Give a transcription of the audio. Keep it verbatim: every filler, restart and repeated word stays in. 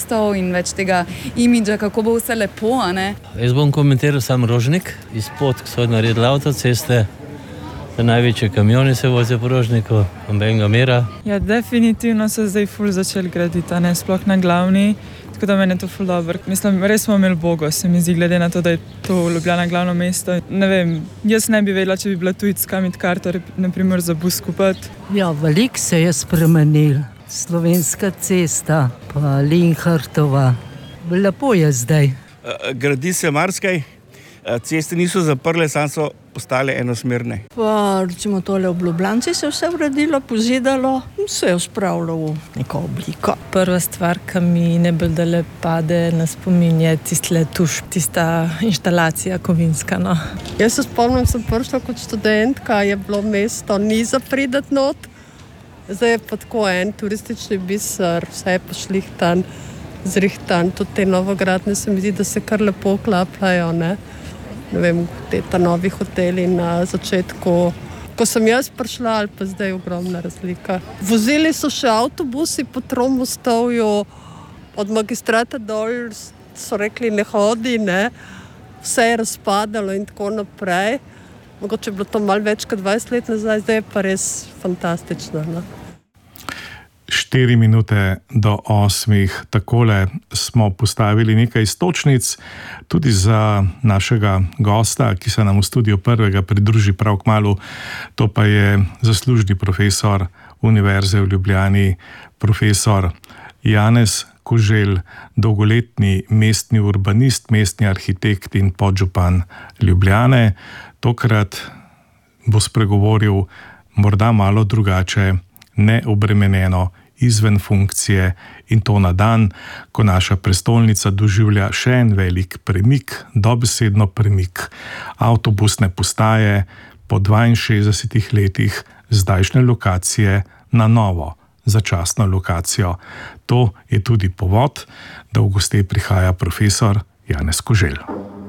mostov in več tega imidža, kako bo vse lepo, a ne? Jaz bom komentiral sam Rožnik, izpod, ko so naredili avtoceste. Največje kamioni se vozijo po Rožniku, nobenega mira. Ja, definitivno so zdaj ful začeli graditi, a ne, sploh na glavni, tako da meni je to ful dobro. Mislim, res smo imeli bogo, se mi zdi, glede na to, da je to Ljubljana glavno mesto. Ne vem, jaz ne bi vedela, če bi bila tujec kamit karto, naprimer za bus kupati. Ja, veliko se je spremenil. Slovenska cesta, pa Linhartova. Lepo je zdaj. Gradi se marsikaj, ceste niso zaprle, samo so postale enosmerne. Pa recimo tole v Ljubljanci se je vse vredilo, pozidalo, se je spravilo v neko obliko. Prva stvar, ki mi najbolj dale pade na spomin, je tistle tuš, tista inštalacija kovinska. No. Jaz se spomnim, sem prišla kot študentka, je bilo mesto ni za pridati not. Zdaj je pa tako en turistični biser, vse je pošlihtan, zrihtan, tudi te novogradne se mi zdi, da se kar lepo klapljajo, ne. Ne vem, te ta novi hoteli na začetku, ko sem jaz prišla, ali pa zdaj ogromna razlika. Vozili so še avtobusi po Tromostovju, od Magistrata dol so rekli ne hodi, ne, vse je razpadalo in tako naprej. Mogoče je bilo to malo več kot dvajset let nazaj, zdaj je pa res fantastično, ne. Štiri minute do osmih, takole smo postavili nekaj iztočnic tudi za našega gosta, ki se nam v studiu prvega pridruži prav kmalu. To pa je zaslužni profesor Univerze v Ljubljani, profesor Janez Koželj, dolgoletni mestni urbanist, mestni arhitekt in podžupan Ljubljane. Tokrat bo spregovoril morda malo drugače, neobremenjeno, izven funkcije, in to na dan, ko naša prestolnica doživlja še en velik premik, dobesedno premik. Avtobusne postaje po dvainšestdesetih letih zdajšnje lokacije na novo, začasno lokacijo. To je tudi povod, da v goste prihaja profesor Janez Koželj.